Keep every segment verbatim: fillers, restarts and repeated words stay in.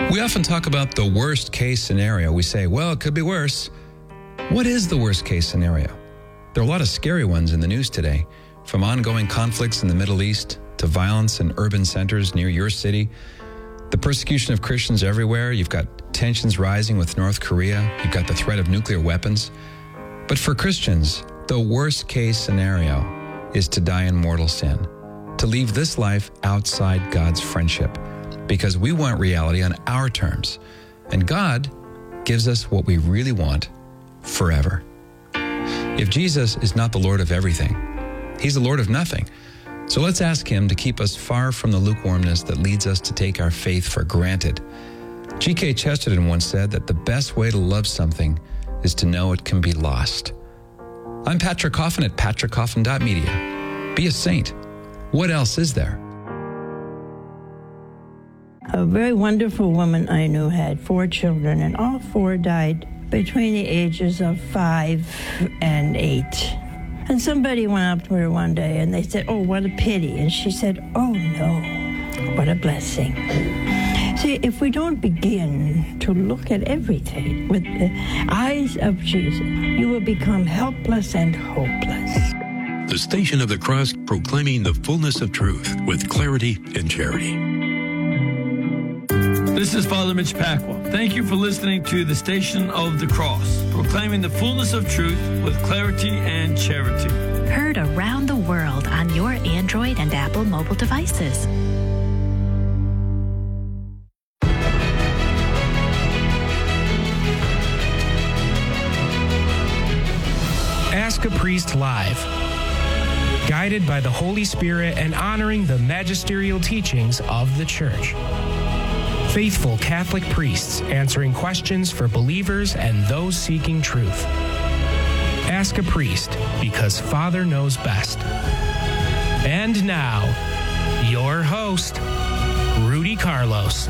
We often talk about the worst case scenario. We say, well, it could be worse. What is the worst case scenario? There are a lot of scary ones in the news today, from ongoing conflicts in the Middle East to violence in urban centers near your city, the persecution of Christians everywhere. You've got tensions rising with North Korea. You've got the threat of nuclear weapons. But for Christians, the worst case scenario is to die in mortal sin, to leave this life outside God's friendship, because we want reality on our terms. And God gives us what we really want forever. If Jesus is not the Lord of everything, he's the Lord of nothing. So let's ask him to keep us far from the lukewarmness that leads us to take our faith for granted. G K Chesterton once said that the best way to love something is to know it can be lost. I'm Patrick Coffin at patrick coffin dot media. Be a saint. What else is there? A very wonderful woman I knew had four children, and all four died between the ages of five and eight. And somebody went up to her one day and they said, "Oh, what a pity." And she said, "Oh, no, what a blessing." See, if we don't begin to look at everything with the eyes of Jesus, you will become helpless and hopeless. The Station of the Cross, proclaiming the fullness of truth with clarity and charity. This is Father Mitch Pacwa. Thank you for listening to the Station of the Cross, proclaiming the fullness of truth with clarity and charity. Heard around the world on your Android and Apple mobile devices. Ask a Priest Live. Guided by the Holy Spirit and honoring the magisterial teachings of the Church. Faithful Catholic priests answering questions for believers and those seeking truth. Ask a Priest, because Father knows best. And now, your host, Rudy Carlos.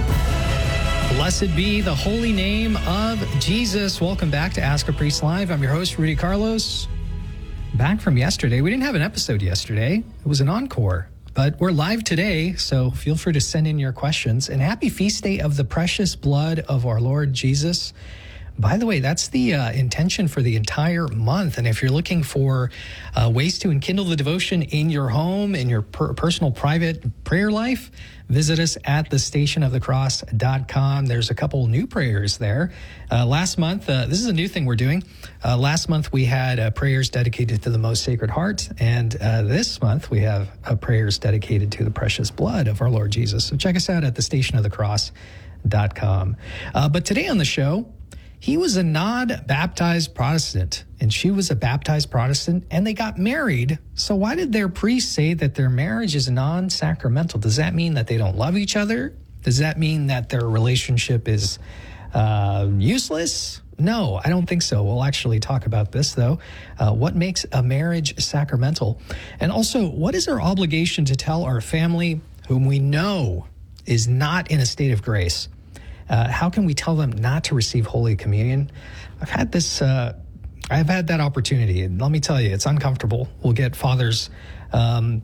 Blessed be the holy name of Jesus. Welcome back to Ask a Priest Live. I'm your host, Rudy Carlos. Back from yesterday. We didn't have an episode yesterday. It was an encore. But we're live today, so feel free to send in your questions. And happy feast day of the precious blood of our Lord Jesus. By the way, that's the uh, intention for the entire month. And if you're looking for uh, ways to enkindle the devotion in your home, in your per- personal private prayer life, visit us at the station of the cross dot com. There's a couple new prayers there. Uh, last month, uh, this is a new thing we're doing. Uh, last month, we had uh, prayers dedicated to the Most Sacred Heart. And uh, this month, we have uh, prayers dedicated to the precious blood of our Lord Jesus. So check us out at the station of the cross dot com. Uh, but today on the show, he was a non-baptized Protestant, and she was a baptized Protestant, and they got married. So why did their priest say that their marriage is non-sacramental? Does that mean that they don't love each other? Does that mean that their relationship is uh, useless? No, I don't think so. We'll actually talk about this, though. Uh, what makes a marriage sacramental? And also, what is our obligation to tell our family, whom we know is not in a state of grace? Uh, how can we tell them not to receive Holy Communion? I've had this, uh, I've had that opportunity, and let me tell you, it's uncomfortable. We'll get Father's um,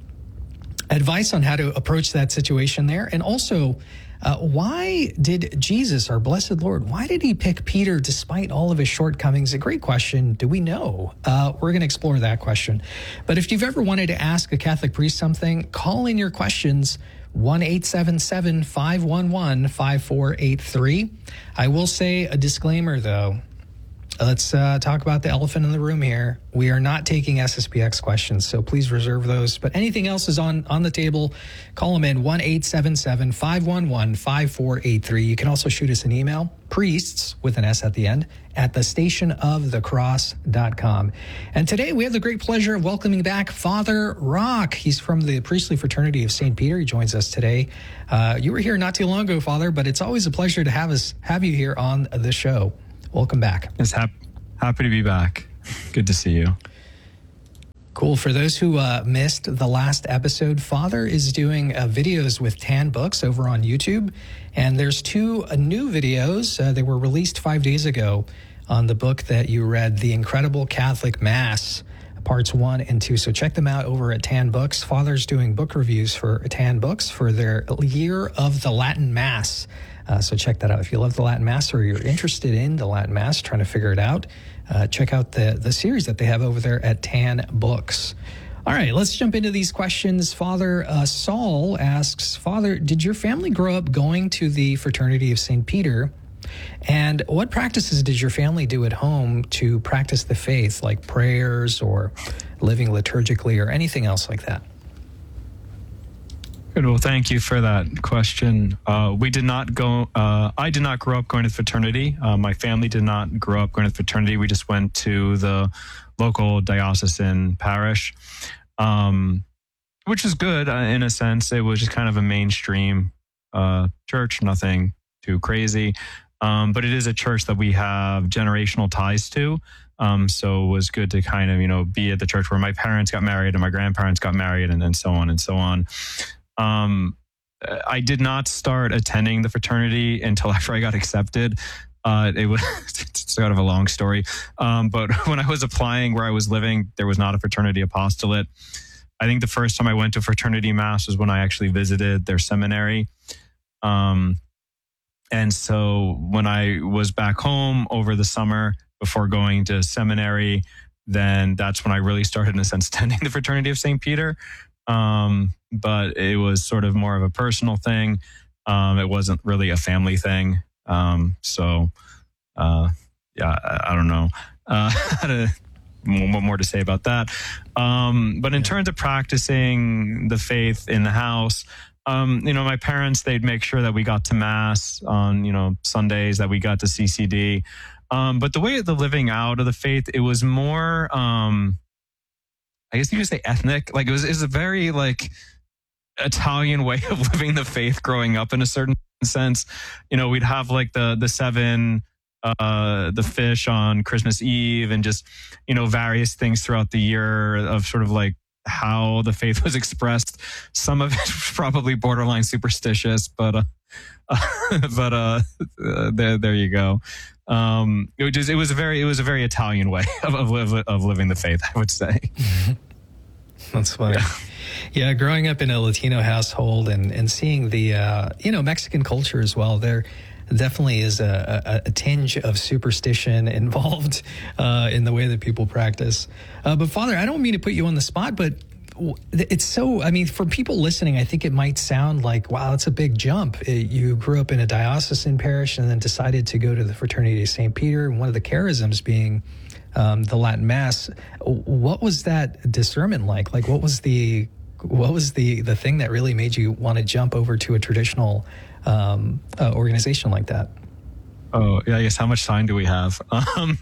advice on how to approach that situation there. And also, uh, why did Jesus, our blessed Lord, why did he pick Peter despite all of his shortcomings? A great question. Do we know? Uh, we're going to explore that question. But if you've ever wanted to ask a Catholic priest something, call in your questions. one eight seven seven, five one one, five four eight three. I will say a disclaimer, though. Let's uh, talk about the elephant in the room here. We are not taking S S P X questions, so please reserve those. But anything else is on, on the table. Call them in, one eight seven seven, five one one, five four eight three. You can also shoot us an email, priests, with an S at the end, at the station of the cross dot com. And today we have the great pleasure of welcoming back Father Rock. He's from the Priestly Fraternity of Saint Peter. He joins us today. Uh, you were here not too long ago, Father, but it's always a pleasure to have us have you here on the show. Welcome back. Yes, hap- happy to be back. Good to see you. Cool. For those who uh, missed the last episode, Father is doing uh, videos with Tan Books over on YouTube. And there's two uh, new videos. Uh, they were released five days ago on the book that you read, The Incredible Catholic Mass parts one and two. So check them out over at Tan Books. Father's doing book reviews for Tan Books for their Year of the Latin Mass. Uh, so check that out. If you love the Latin Mass or you're interested in the Latin Mass, trying to figure it out, uh, check out the, the series that they have over there at Tan Books. All right, let's jump into these questions. Father uh, Saul asks, Father, did your family grow up going to the Fraternity of Saint Peter? And what practices did your family do at home to practice the faith, like prayers or living liturgically or anything else like that? Good. Well, thank you for that question. Uh, we did not go, uh, I did not grow up going to the fraternity. Uh, my family did not grow up going to the fraternity. We just went to the local diocesan parish, um, which was good uh, in a sense. It was just kind of a mainstream uh, church, nothing too crazy. Um, but it is a church that we have generational ties to. Um, so it was good to kind of, you know, be at the church where my parents got married and my grandparents got married and, and so on and so on. Um, I did not start attending the fraternity until after I got accepted. Uh, it was it's sort of a long story. Um, but when I was applying where I was living, there was not a fraternity apostolate. I think the first time I went to fraternity mass was when I actually visited their seminary. Um, And so when I was back home over the summer before going to seminary, then that's when I really started, in a sense, attending the Fraternity of Saint Peter. Um, but it was sort of more of a personal thing. Um, it wasn't really a family thing. Um, so, uh, yeah, I, I don't know uh, how to, what more to say about that. Um, but in terms of practicing the faith in the house, Um, you know, my parents, they'd make sure that we got to mass on, you know, Sundays, that we got to C C D. Um, but the way of the living out of the faith, it was more, um, I guess you could say ethnic. Like it was, it was a very like Italian way of living the faith growing up in a certain sense. You know, we'd have like the, the seven, uh, the fish on Christmas Eve and just, you know, various things throughout the year of sort of like how the faith was expressed. Some of it was probably borderline superstitious, but uh, uh, but uh, uh, there there you go. Um, it was it was a very it was a very Italian way of of, of living the faith, I would say. That's funny. Yeah. Yeah, growing up in a Latino household and and seeing the uh, you know Mexican culture as well, there definitely is a, a, a tinge of superstition involved uh, in the way that people practice. Uh, but Father, I don't mean to put you on the spot, but it's so, I mean, for people listening, I think it might sound like, wow, it's a big jump. It, you grew up in a diocesan parish and then decided to go to the Fraternity of Saint Peter, and one of the charisms being um, the Latin Mass. What was that discernment like? Like, what was the what was the, the thing that really made you want to jump over to a traditional Um, uh, organization like that? Oh, yeah, I guess how much time do we have? Um,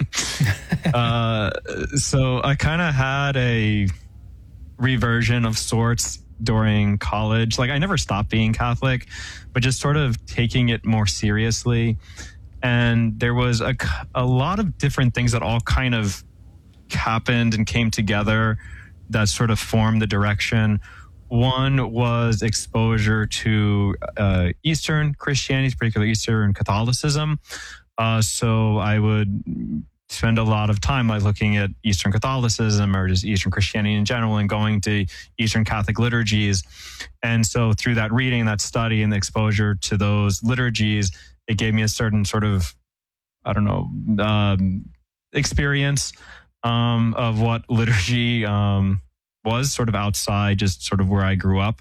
uh, so I kind of had a reversion of sorts during college. Like I never stopped being Catholic, but just sort of taking it more seriously. And there was a, a lot of different things that all kind of happened and came together that sort of formed the direction. One was exposure to uh, Eastern Christianity, particularly Eastern Catholicism. Uh, so I would spend a lot of time like looking at Eastern Catholicism or just Eastern Christianity in general and going to Eastern Catholic liturgies. And so through that reading, that study and the exposure to those liturgies, it gave me a certain sort of, I don't know, um, experience um, of what liturgy um was sort of outside just sort of where I grew up.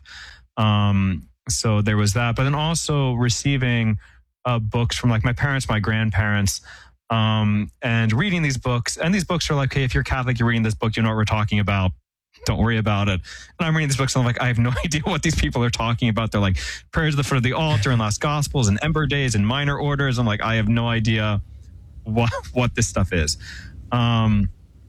Um, so there was that, but then also receiving uh, books from like my parents, my grandparents, um, and reading these books. And these books are like, hey, if you're Catholic, you're reading this book, you know what we're talking about. Don't worry about it. And I'm reading these books and I'm like, I have no idea what these people are talking about. They're like prayers at the foot of the altar and last gospels and ember days and minor orders. I'm like, I have no idea what, what this stuff is. Um,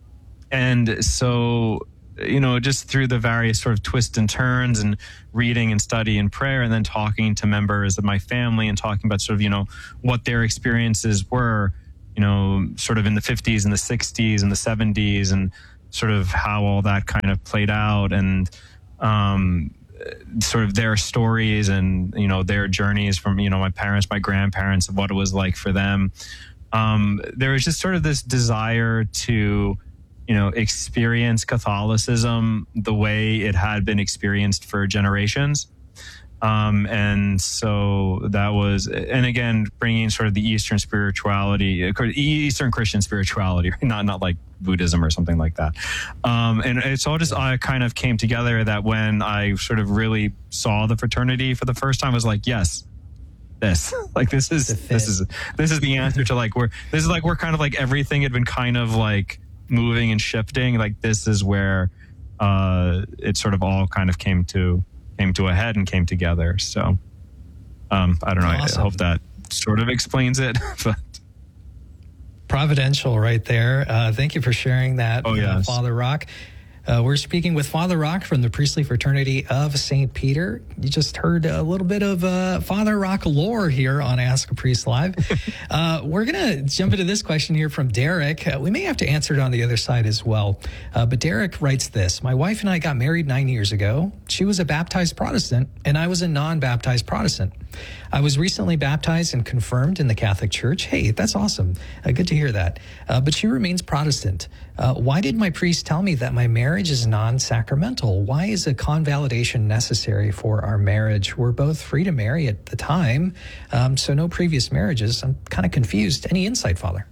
and so, you know, just through the various sort of twists and turns and reading and study and prayer and then talking to members of my family and talking about sort of, you know, what their experiences were, you know, sort of in the fifties and the sixties and the seventies and sort of how all that kind of played out and um, sort of their stories and, you know, their journeys from, you know, my parents, my grandparents, of what it was like for them. Um, there was just sort of this desire to you know, experience Catholicism the way it had been experienced for generations. Um, and so that was, and again, bringing sort of the Eastern spirituality, Eastern Christian spirituality, not not like Buddhism or something like that. Um, and it's all just I kind of came together that when I sort of really saw the fraternity for the first time, I was like, yes, this, like this is this is this is the answer to like where this is like where kind of like everything had been kind of like moving and shifting. Like this is where uh, it sort of all kind of came to. came to a head and came together. So um, I don't know. Awesome. I hope that sort of explains it. But providential right there. Uh, thank you for sharing that, oh, yes. uh, Father Rock. Uh, we're speaking with Father Rock from the Priestly Fraternity of Saint Peter. You just heard a little bit of uh, Father Rock lore here on Ask a Priest Live. uh, we're going to jump into this question here from Derek. Uh, we may have to answer it on the other side as well. Uh, but Derek writes this. My wife and I got married nine years ago. She was a baptized Protestant, and I was a non-baptized Protestant. I was recently baptized and confirmed in the Catholic Church. Hey, that's awesome. Uh, good to hear that. Uh, but she remains Protestant. Uh, why did my priest tell me that my marriage is non-sacramental? Why is a convalidation necessary for our marriage? We're both free to marry at the time, um, so no previous marriages. I'm kind of confused. Any insight, Father?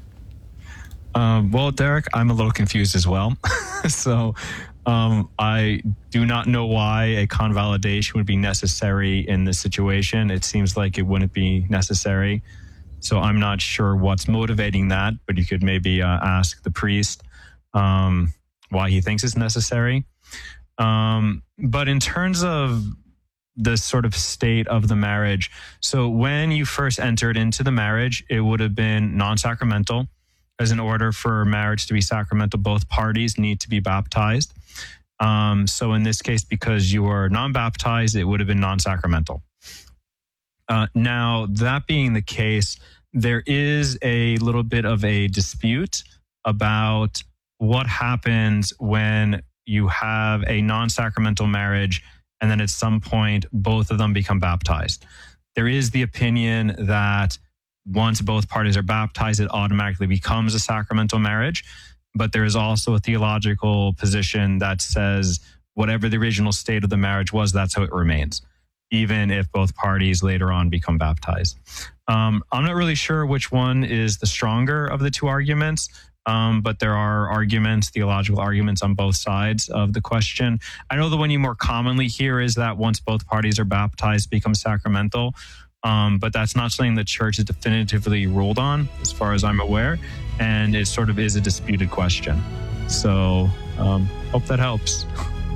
Um, well, Derek, I'm a little confused as well. so um, I do not know why a convalidation would be necessary in this situation. It seems like it wouldn't be necessary. So I'm not sure what's motivating that, but you could maybe uh, ask the priest um, why he thinks it's necessary. Um, but in terms of the sort of state of the marriage, so when you first entered into the marriage, it would have been non-sacramental. As in order for marriage to be sacramental, both parties need to be baptized. Um, so in this case, because you were non-baptized, it would have been non-sacramental. Uh, now, that being the case, there is a little bit of a dispute about what happens when you have a non-sacramental marriage and then at some point both of them become baptized. There is the opinion that once both parties are baptized, it automatically becomes a sacramental marriage. But there is also a theological position that says whatever the original state of the marriage was, that's how it remains, even if both parties later on become baptized. Um, I'm not really sure which one is the stronger of the two arguments, um, but there are arguments, theological arguments on both sides of the question. I know the one you more commonly hear is that once both parties are baptized, it becomes sacramental, um, but that's not something the church has definitively ruled on, as far as I'm aware, and it sort of is a disputed question. So um, hope that helps.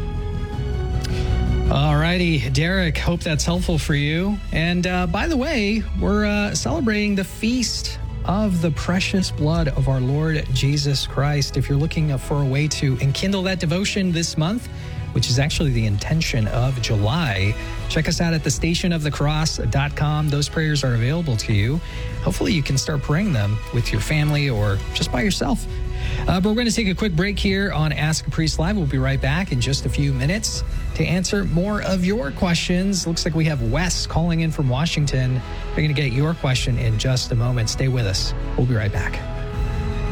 All righty, Derek, hope that's helpful for you. And uh, by the way, we're uh, celebrating the feast of the precious blood of our Lord Jesus Christ. If you're looking for a way to enkindle that devotion this month, which is actually the intention of July, check us out at the station of the cross dot com. Those prayers are available to you. Hopefully you can start praying them with your family or just by yourself. Uh, but we're going to take a quick break here on Ask a Priest Live. We'll be right back in just a few minutes to answer more of your questions. Looks like we have Wes calling in from Washington. We're going to get your question in just a moment. Stay with us. We'll be right back.